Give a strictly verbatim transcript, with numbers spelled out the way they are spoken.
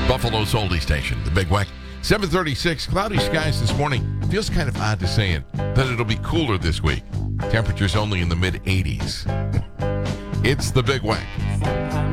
Buffalo's oldie station, the Big Weck. seven thirty-six, cloudy skies this morning. Feels kind of odd to say it, that it'll be cooler this week. Temperatures only in the mid eighties. It's the Big Weck.